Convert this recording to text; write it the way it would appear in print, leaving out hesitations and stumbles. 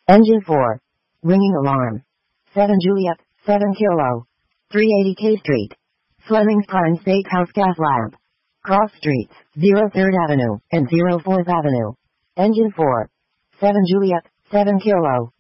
Engine 4. Ringing alarm. 7 Juliet, 7 Kilo. 380 K Street. Fleming's Prime Steakhouse gas lamp. Cross Streets, 03rd Avenue and 04th Avenue. Engine 4. 7 Juliet, 7 Kilo.